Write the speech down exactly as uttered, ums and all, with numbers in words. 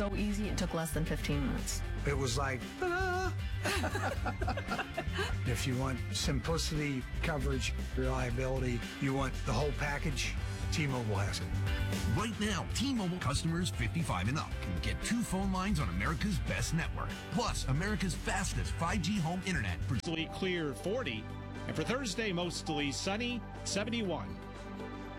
so easy, it took less than fifteen minutes. It was like, ah. If you want simplicity, coverage, reliability, you want the whole package, T-Mobile has it. Right now, T-Mobile customers fifty-five and up can get two phone lines on America's best network, plus America's fastest five G home internet. Mostly clear forty, and for Thursday, mostly sunny, seventy-one.